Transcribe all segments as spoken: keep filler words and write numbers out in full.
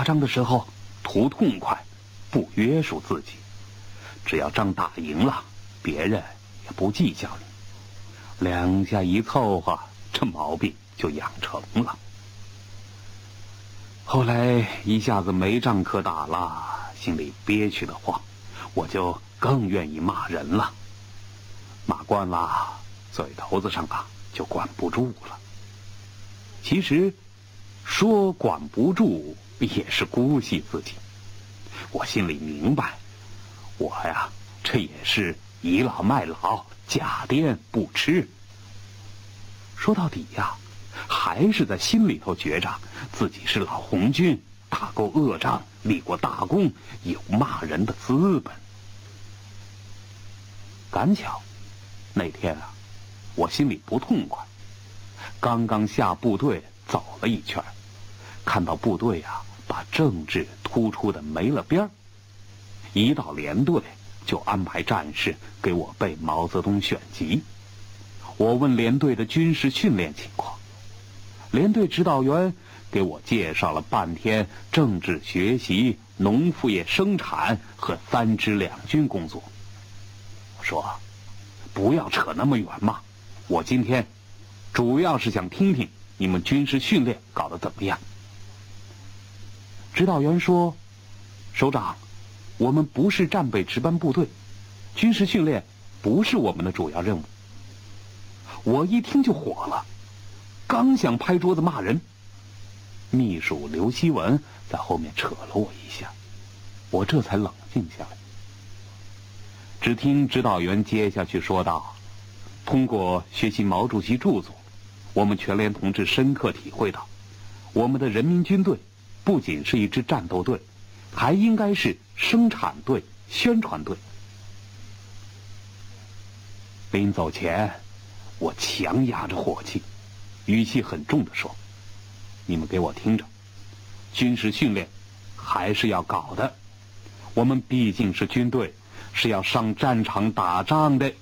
仗的时候图痛快，不约束自己，只要仗打赢了，别人也不计较你，两下一凑合，这毛病就养成了。后来一下子没仗可打了，心里憋屈得慌，我就更愿意骂人了。骂惯了，嘴头子上啊就管不住了。其实说管不住也是姑息自己，我心里明白，我呀这也是倚老卖老，假癫不吃。说到底呀，还是在心里头觉着自己是老红军，打过恶仗，立过大功，有骂人的资本。赶巧那天啊，我心里不痛快，刚刚下部队走了一圈，看到部队啊把政治突出的没了边儿，一到连队就安排战士给我背毛泽东选集。我问连队的军事训练情况，连队指导员给我介绍了半天政治学习、农副业生产和三支两军工作。我说不要扯那么远嘛，我今天主要是想听听你们军事训练搞得怎么样。指导员说，首长，我们不是战备值班部队，军事训练不是我们的主要任务。我一听就火了，刚想拍桌子骂人，秘书刘希文在后面扯了我一下，我这才冷静下来。只听指导员接下去说道，通过学习毛主席著作，我们全连同志深刻体会到，我们的人民军队不仅是一支战斗队，还应该是生产队、宣传队。临走前，我强压着火气，语气很重地说，你们给我听着，军事训练还是要搞的，我们毕竟是军队，是要上战场打仗的。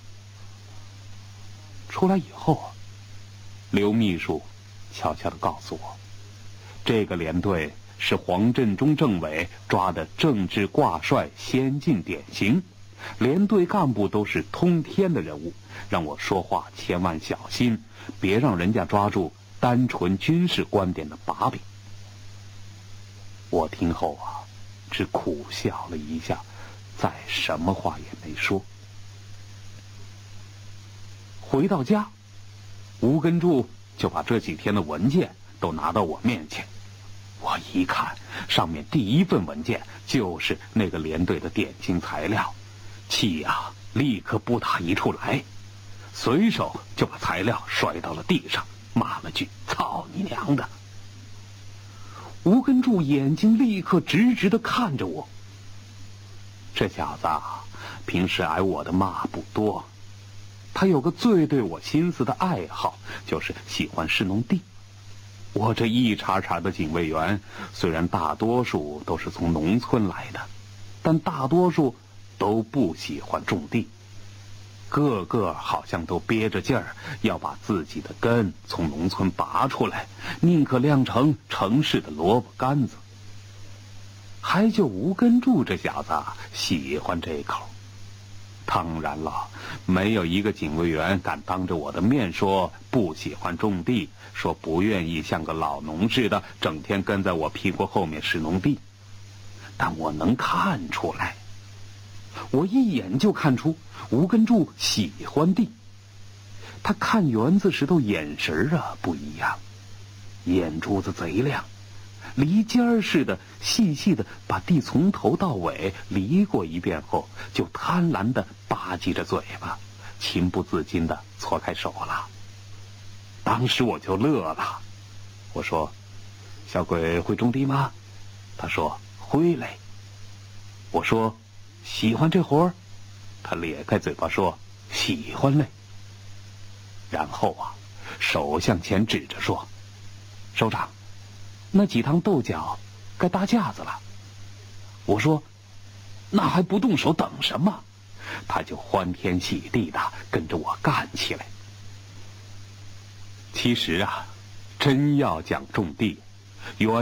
出来以后啊，刘秘书悄悄地告诉我，这个连队是黄振中政委抓的政治挂帅先进典型，连队干部都是通天的人物，让我说话千万小心，别让人家抓住单纯军事观点的把柄。我听后啊，只苦笑了一下，再什么话也没说。回到家，吴根柱就把这几天的文件都拿到我面前。我一看，上面第一份文件就是那个连队的典型材料，气呀立刻不打一处来，随手就把材料摔到了地上，骂了句操你娘的。吴根柱眼睛立刻直直地看着我，这小子啊，平时挨我的骂不多，他有个最对我心思的爱好，就是喜欢试农地。我这一茬茬的警卫员，虽然大多数都是从农村来的，但大多数都不喜欢种地，个个好像都憋着劲儿要把自己的根从农村拔出来，宁可晾成城市的萝卜干子。还就吴根柱这小子喜欢这口。当然了，没有一个警卫员敢当着我的面说不喜欢种地，说不愿意像个老农似的整天跟在我屁股后面试农地。但我能看出来，我一眼就看出吴根柱喜欢地。他看园子时候眼神啊不一样，眼珠子贼亮，离尖儿似的细细的把地从头到尾犁过一遍后，就贪婪的吧唧着嘴巴，情不自禁的搓开手了。当时我就乐了，我说，小鬼会种地吗？他说会嘞。我说喜欢这活儿？他咧开嘴巴说喜欢嘞。然后啊，手向前指着说，首长，那几趟豆角该搭架子了。我说那还不动手等什么？他就欢天喜地的跟着我干起来。其实啊，真要讲种地，原